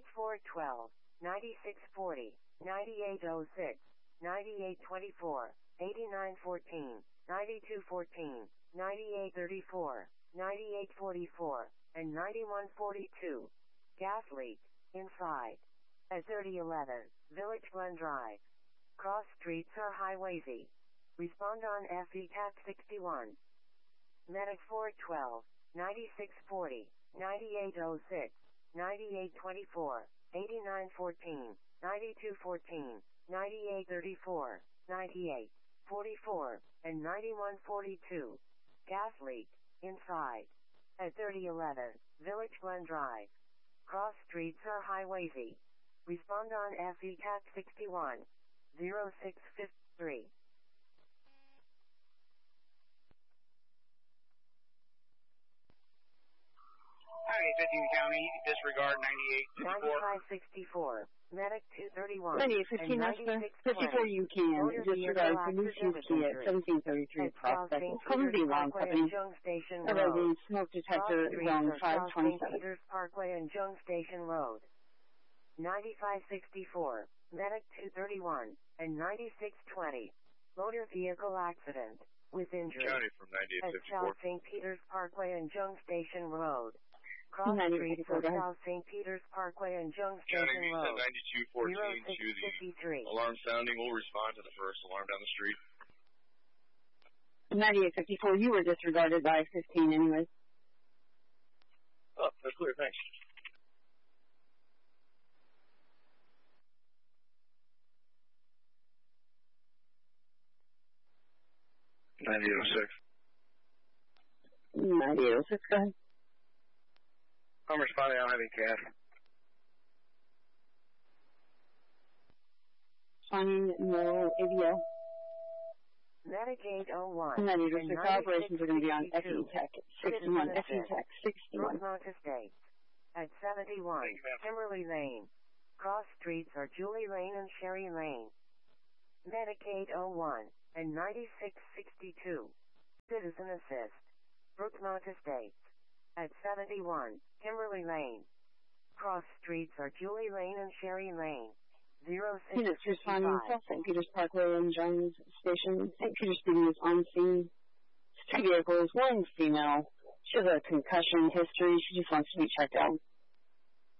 Medic 412, 9640, 9806, 9824, 8914, 9214, 9834, 9844, and 9142. Gas leak, inside. At 3011, Village Glen Drive. Cross streets are highwaysy. Respond on FETAC 61. Medic 412, 9640, 9806, 9824, 8914, 9214, 9834, 9844, and 9142. Gas leak, inside. At 3011, Village Glen Drive. Cross streets are highwaysy. Respond on FETAC 61. 0653. Hi, 15 County, disregard 9564. Medic 231. 9815 Nashville. 54 you can. Disregard for Lucy's key at 1733 Prospect. Columbia Lawn Company. LOD smoke detector zone 527. St. Peters Parkway and Jung Station Road. 9564. Medic 231 and 9620. Motor vehicle accident with injury. County from at 9854. South St. Peters Parkway and Jung Station Road. Cross streets of South St. Peters Parkway and Jung Station Road. 9214 to the alarm sounding. We'll respond to the first alarm down the street. 9854, you were disregarded by 15 anyway. Oh, that's clear, thanks. $9806, go ahead. I'm responding, I don't have any cash. Finding no AVL. Medic 801. 9806, operations are going to be on FETAC 61. FETAC 61. Brookmont Estates. At 71. Kimberly Lane. Cross streets are Julie Lane and Sherry Lane. Medic 801 and 9662. Citizen Assist. Brookmont Estates. At 71, Kimberly Lane. Cross streets are Julie Lane and Sherry Lane. 0665. Units responding to St. Peters Parkway and Jones Station. St. Peters PD is on scene. 2 vehicles, 1 female. She has a concussion history. She just wants to be checked out.